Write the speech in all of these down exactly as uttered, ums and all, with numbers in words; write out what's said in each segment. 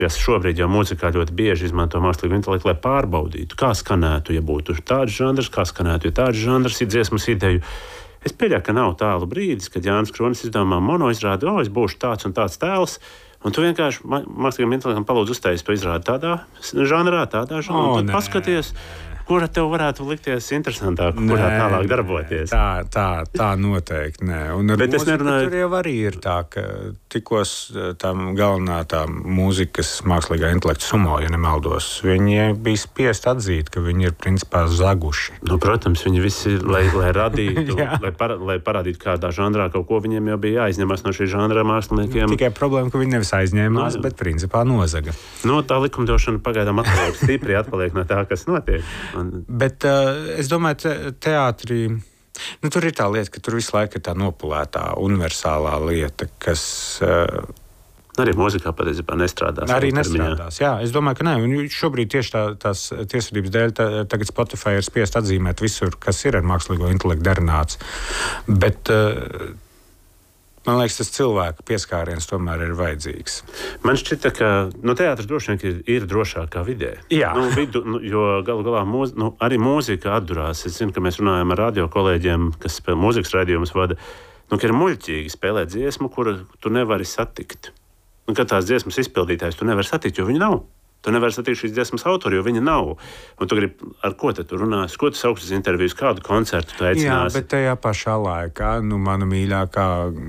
ja šobrīd jau mūzikā ļoti bieži izmanto mākslīgo intelektu, lai pārbaudītu, kā skanētu, ja būtu tāds žanrs, kā skanētu, ja tāds žanrs ir dziesmas ideju. Es pieļauju, ka nav tālu brīdis, kad Jānis Kronis izdomā mono izrādi, o, es būšu tāds un tāds tēls, un tu vienkārši mākslīgam intelektam palūdzu uztaisīt to izrādi tādā žanrā, tādā žanrā, un tad paskaties, kura tev varētu likties interesantāk, kurā nē, tālāk darboties. Tā, tā, tā noteikti, nē. Un ar Bet mūziku nerunāju... tur jau arī ir tā, ka tikos tam galvenā tā mūzikas mākslīgā intelekta sumo, ja nemaldos, viņi bija spiest atzīt, ka viņi ir principā zaguši. Nu, protams, viņi visi, lai, lai radītu, lai, para, lai parādītu kādā žanrā kaut ko, viņiem jau bija jāizņemas no šī žanra māksliniekiem. Tikai problēma, ka viņi nevis aizņēmās, no, bet principā nozaga. No, tā likumdošana pagaidām atpaliek, stipri atpaliek no tā, kas notiek. Un... Bet uh, es domāju, te, teātrī, nu, tur ir tā lieta, ka tur visu laiku ir tā nopulētā, universālā lieta, kas... Uh, arī mūzikā patiesībā nestrādās. Arī nestrādās, jā. Es domāju, ka nē. Un šobrīd tieši tā, tās tiesvedības dēļ tā, tagad Spotify ir spiest atzīmēt visur, kas ir ar mākslīgo intelektu darināts. Bet... Uh, Man liekas, tas cilvēka pieskāriens tomēr ir vajadzīgs. Man šķita, ka nu, teātris droši vien ir, ir drošākā vidē. Jā. Nu, vidu, nu, jo galu galā mūz, nu, arī mūzika atdurās. Es zinu, ka mēs runājam ar radio kolēģiem, kas spēl mūzikas raidījumus vada, nu, ka ir muļķīgi spēlēt dziesmu, kuru tu nevari satikt. Un, kad tās dziesmas izpildītājs tu nevari satikt, jo viņi nav. Tu nevari satikt šīs dziesmas autoru, jo viņa nav. Un tu gribi, ar ko tu runāsi, ko tu sauks uz intervijas, kādu koncertu tu aicināsi. Jā, bet tajā pašā laikā, nu, mana mīļākā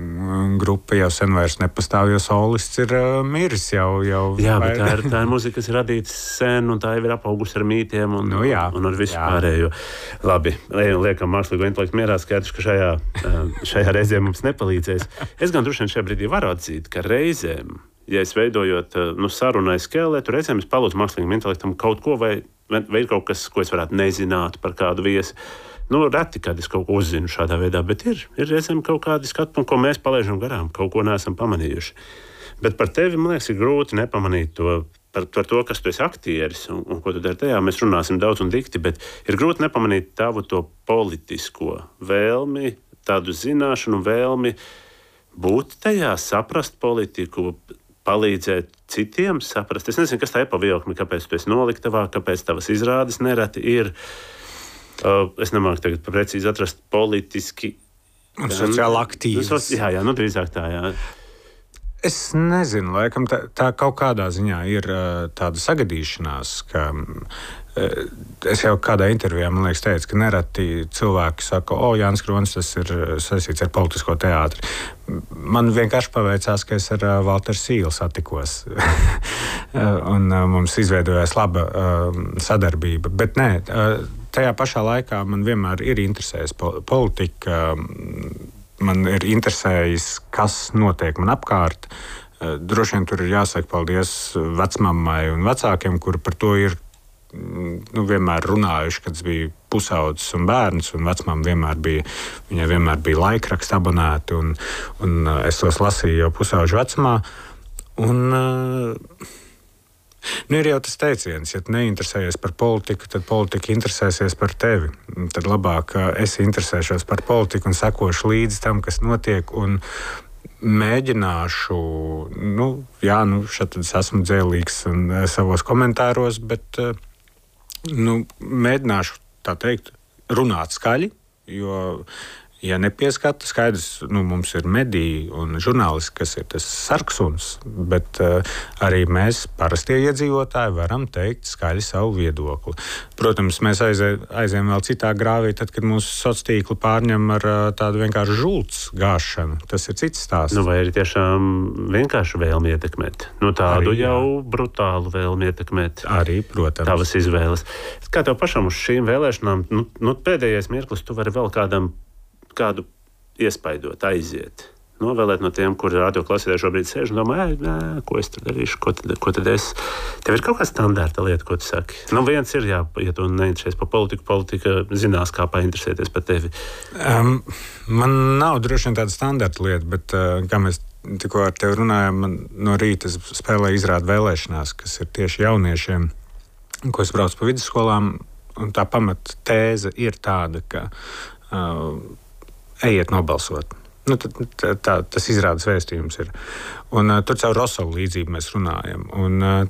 grupa jau sen vairs nepastāv, jo solists ir uh, miris jau. jau jā, vai... bet tā ir, tā ir muzika, kas ir radīta sen, un tā jau ir apaugusi ar mītiem un, nu, jā, un ar visu jā. pārējo. Labi, liekam mākslīgo intelektu mierā, skaidrs, ka šajā, šajā reizē mums nepalīdzēs. Es gan droši vien šajā brīdī varu atzīt, ka reizēm, ja es veidojot nu, sarunai skeletu, reizēm es palūdzu mākslīgam intelektam kaut ko, vai, vai ir kaut kas, ko es varētu nezināt par kādu viesi. Nu, reti, kad es kaut ko uzzinu šādā veidā, bet ir, ir reizēm kaut kādi skatu punkti, ko mēs palaidām garām, kaut ko neesam pamanījuši. Bet par tevi, man liekas, ir grūti nepamanīt to, par, par to, kas tu esi aktieris un, un ko tu dari tajā. Mēs runāsim daudz un dikti, bet ir grūti nepamanīt tavu to politisko vēlmi, tādu zināšanu vēlmi būt tajā, saprast politiku, palīdzēt citiem saprast. Es nezinu, kas tā ir pa vilkmi, kāpēc tu esi noliktavā, kāpēc tavas izrādes nereti ir. Uh, es nemāku tagad precīzi atrast politiski. Un sociāli aktīvs. Nu, jā, jā, nu drīzāk tā, jā. Es nezinu, laikam tā, tā kaut kādā ziņā ir uh, tāda sagadīšanās, ka es jau kādā intervijā, man liekas, teicu, ka nereti cilvēki saka, o, Jānis Kronis, tas ir saistīts ar politisko teātri. Man vienkārši paveicās, ka es ar uh, Valteru Sīlu satikos. Un uh, mums izveidojās laba uh, sadarbība. Bet nē, uh, tajā pašā laikā man vienmēr ir interesējis politika. Man ir interesējis, kas notiek man apkārt. Uh, droši vien tur ir jāsaka paldies vecmammai un vecākiem, kuri par to ir nu, vienmēr runājuši, kad es biju pusaudzis un bērns, un vecmāma vienmēr bija, viņai vienmēr bija laikraksti abonēti, un, un es tos lasīju jau pusauģu vecumā. Un, nu, ir jau tas teiciens, ja tu neinteresējies par politiku, tad politika interesēsies par tevi. Tad labāk es interesēšos par politiku un sekošu līdzi tam, kas notiek, un mēģināšu, nu, jā, nu, šeit es esmu dzēlīgs un savos komentāros, bet nu, mēģināšu, tā teikt, runāt skaļi, jo, ja nepieskata, skaidrs, nu, mums ir mediji un žurnālisti, kas ir tas sarksuns, bet uh, arī mēs, parastie iedzīvotāji, varam teikt skaļi savu viedokli. Protams, mēs aizie, aizējām vēl citā grāvī, tad, kad mūsu sociālo tīklu pārņem ar uh, tādu vienkārši žults gāšanu. Tas ir cits stāsts. Nu, vai ir tiešām vienkārši vēlmi ietekmēt? Nu, tādu arī, jau jā. Brutālu vēlmi ietekmēt. Arī, protams. Tavas izvēles. Kā tev pašam uz šīm vēlēšanām, nu, nu pēdējais mirklis, tu vari vēl kādam kādu iespaidot, aiziet. Novēlēt no tiem, kuri radio klausītāji šobrīd sēž un domā, ko es tad darīšu, ko tad, ko tad es. Tev ir kaut kā standarta lieta, ko tu saki. Nu, viens ir, jā, ja tu neinteresēs par politiku, politika zinās, kā painteresēties par tevi. Um, man nav droši vien tāda standarta lieta, bet, uh, kā mēs tikko ar tevi runājām, man no rīta es spēlēju izrādu vēlēšanās, kas ir tieši jauniešiem, ko es braucu pa vidusskolām, un tā pamat tēze ir tāda, ka uh, ejiet nobalsot. Nu, tā, tā, tā, tas izrādes vēstījums ir. Un, uh, tur caur Rosolu līdzību mēs runājam. Un, uh,